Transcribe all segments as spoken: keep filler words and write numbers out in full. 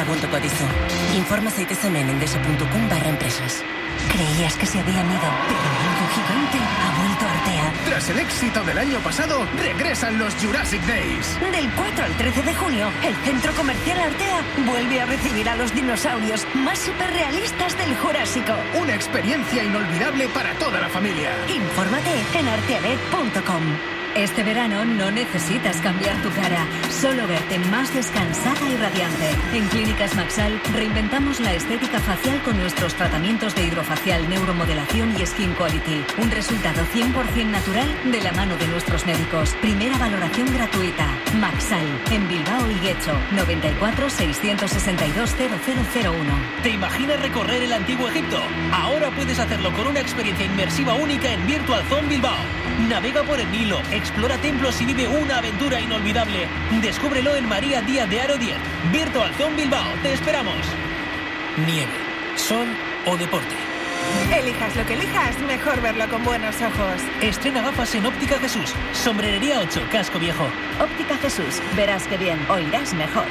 punto codizo. Informes y T S M en endesa punto com barra empresas. Creías que se habían ido, pero algo gigante ha vuelto a Artea. Tras el éxito del año pasado, regresan los Jurassic Days. Del cuatro al trece de junio, el Centro Comercial Artea vuelve a recibir a los dinosaurios más hiperrealistas del Jurásico. Una experiencia inolvidable para toda la familia. Infórmate en arteavet punto com. Este verano no necesitas cambiar tu cara, solo verte más descansada y radiante. En Clínicas Maxal reinventamos la estética facial con nuestros tratamientos de hidrofacial, neuromodelación y skin quality. Un resultado cien por ciento natural de la mano de nuestros médicos. Primera valoración gratuita. Maxal, en Bilbao y Guecho, noventa y cuatro, seiscientos sesenta y dos, cero cero cero uno. ¿Te imaginas recorrer el antiguo Egipto? Ahora puedes hacerlo con una experiencia inmersiva única en Virtual Zone Bilbao. Navega por el Nilo, explora templos y vive una aventura inolvidable. Descúbrelo en María Díaz de Haro diez. Virtual Zone Bilbao, te esperamos. Nieve, sol o deporte. Elijas lo que elijas, mejor verlo con buenos ojos. Estrena gafas en Óptica Jesús. Sombrerería ocho, Casco Viejo. Óptica Jesús, verás que bien, oirás mejor.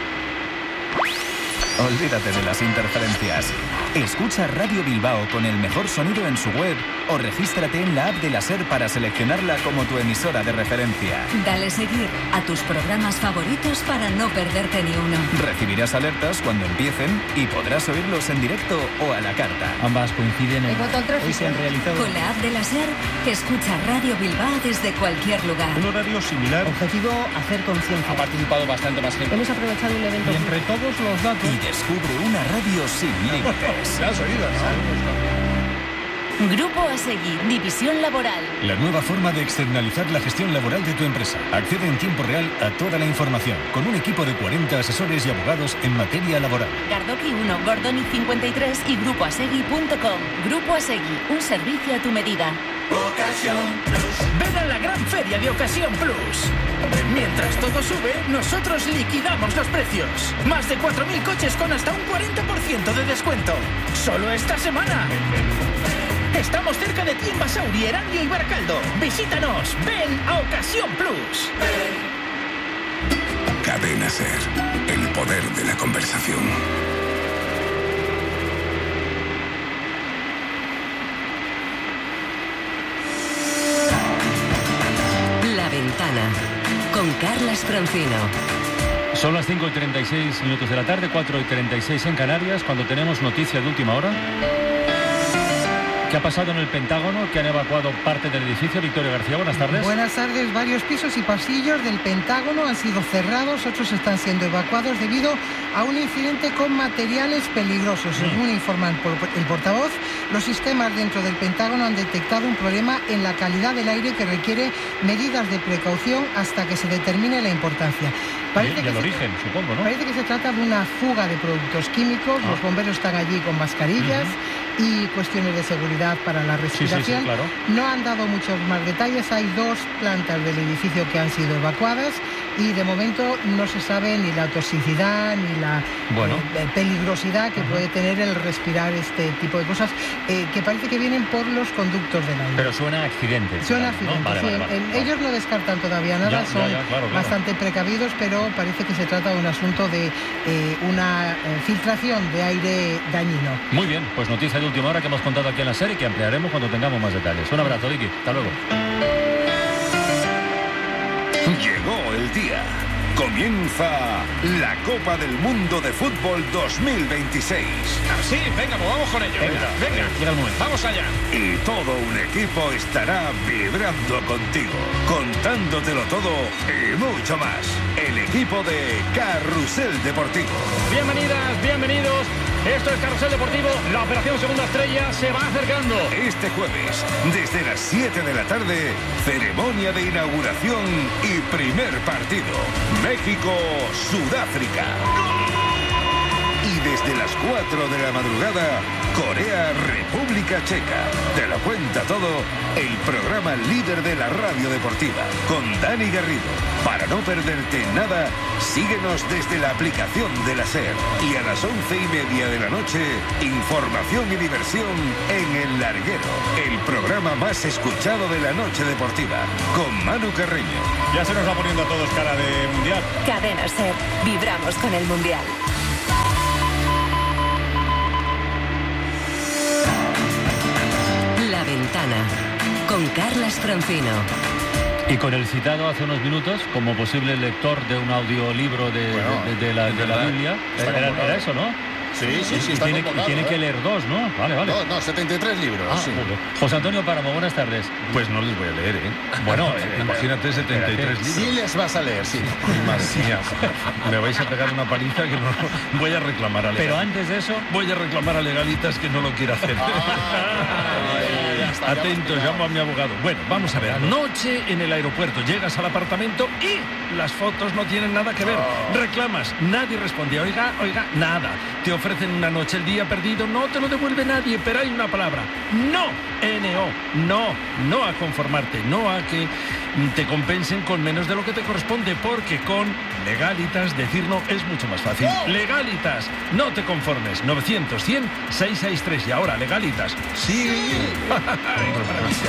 Olvídate de las interferencias. Escucha Radio Bilbao con el mejor sonido en su web o regístrate en la app de la SER para seleccionarla como tu emisora de referencia. Dale seguir a tus programas favoritos para no perderte ni uno. Recibirás alertas cuando empiecen y podrás oírlos en directo o a la carta. Ambas coinciden en... Hoy se han realizado... Con la app de la SER, escucha Radio Bilbao desde cualquier lugar. Un horario similar. Objetivo, hacer conciencia. Ha participado bastante más gente. Hemos aprovechado un evento... Y entre todos los datos... Y descubre una radio sin límites. ¿La has oído, no? Grupo Asegui, División Laboral. La nueva forma de externalizar la gestión laboral de tu empresa. Accede en tiempo real a toda la información, con un equipo de cuarenta asesores y abogados en materia laboral. Gardoki uno, Gordoni cincuenta y tres y grupo asegui punto com. Grupo Asegui, un servicio a tu medida. Ocasión Plus. Ven a la gran feria de Ocasión Plus. Mientras todo sube, nosotros liquidamos los precios. Más de cuatro mil coches con hasta un cuarenta por ciento de descuento. Solo esta semana. Estamos cerca de ti en Basauri, Erandio y Baracaldo. Visítanos. Ven a Ocasión Plus. Cadena SER. El poder de la conversación. La Ventana, con Carlas Francino. Son las cinco y treinta y seis minutos de la tarde, cuatro y treinta y seis en Canarias, cuando tenemos noticia de última hora. ¿Qué ha pasado en el Pentágono? Que han evacuado parte del edificio. Victoria García, buenas tardes. Buenas tardes. Varios pisos y pasillos del Pentágono han sido cerrados, otros están siendo evacuados debido a un incidente con materiales peligrosos. Según informan por el portavoz, los sistemas dentro del Pentágono han detectado un problema en la calidad del aire que requiere medidas de precaución hasta que se determine la importancia. Parece y, y el que origen, se, supongo, ¿no? Parece que se trata de una fuga de productos químicos. Ah. Los bomberos están allí con mascarillas uh-huh. y cuestiones de seguridad para la respiración. Sí, sí, sí, claro. No han dado muchos más detalles. Hay dos plantas del edificio que han sido evacuadas y de momento no se sabe ni la toxicidad ni la bueno. eh, peligrosidad que uh-huh. puede tener el respirar este tipo de cosas eh, que parece que vienen por los conductos del aire. Pero suena a accidente. Suena a accidente, ¿no? Vale, sí. vale, vale, en, vale. Ellos no descartan todavía nada, ya, son ya, ya, claro, claro. bastante precavidos, pero parece que se trata de un asunto de eh, una eh, filtración de aire dañino. Muy bien, pues noticia de última hora que hemos contado aquí en la serie, que ampliaremos cuando tengamos más detalles. Un abrazo, Vicky. Hasta luego. Llegó el día. Comienza la Copa del Mundo de Fútbol dos mil veintiséis. Sí, venga, pues vamos con ello. Venga, venga, llega el momento. Vamos allá. Y todo un equipo estará vibrando contigo, contándotelo todo y mucho más. El equipo de Carrusel Deportivo. Bienvenidas, bienvenidos. Esto es Carrusel Deportivo. La operación Segunda Estrella se va acercando. Este jueves, desde las siete de la tarde, ceremonia de inauguración y primer partido. México-Sudáfrica. Y desde las cuatro de la madrugada, Corea-República Checa. Te lo cuenta todo el programa líder de la radio deportiva, con Dani Garrido. Para no perderte nada, síguenos desde la aplicación de la SER. Y a las once y media de la noche, información y diversión en El Larguero, el programa más escuchado de la noche deportiva, con Manu Carreño. Ya se nos va poniendo a todos cara de mundial. Cadena SER, vibramos con el mundial. Carlas Francino. Y con el citado hace unos minutos como posible lector de un audiolibro de, bueno, de, de, de, la, de la Biblia. Era, era eso, ¿no? Sí, sí, sí. Y Está tiene, y tiene ¿eh? que leer dos, ¿no? Vale, vale. No, no, setenta y tres libros. Ah, sí. José Antonio Páramo, buenas tardes. Pues no les voy a leer, ¿eh? Bueno, eh, imagínate setenta y tres libros. Sí les vas a leer, sí. Madre mía, me vais a pegar una paliza que no voy a reclamar a Legalitas. Pero antes de eso... Voy a reclamar a Legalitas que no lo quiere hacer. está, Atentos, llamo a mi abogado. Bueno, vamos a ver. Noche en el aeropuerto. Llegas al apartamento y las fotos no tienen nada que ver. Reclamas, nadie responde. Oiga, oiga, nada. Te ofrecen una noche el día perdido, no te lo devuelve nadie, pero hay una palabra. No, N O, no, no a conformarte, no a que te compensen con menos de lo que te corresponde, porque con Legalitas decir no es mucho más fácil. Legalitas, no te conformes. novecientos, cien, seiscientos sesenta y tres. Y ahora, Legalitas. Sí. Ay, qué maravilla.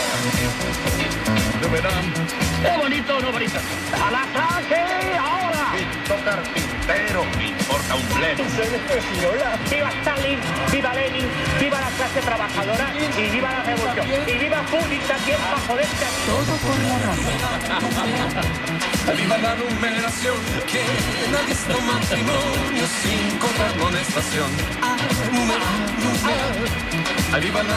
Lo verán. ¡Qué bonito, no bonito! ¡A la clase ahora! Pinto carpintero, me importa un bledo. ¡Viva Stalin! ¡Viva Lenin! ¡Viva la clase trabajadora! ¡Y viva la revolución! ¡Y viva Putin también para joderse! Todo por la radio. ¡Viva la numeración! Que ha visto matrimonio sin cobrar amonestación. ¡Ah, número, número! ¡Viva la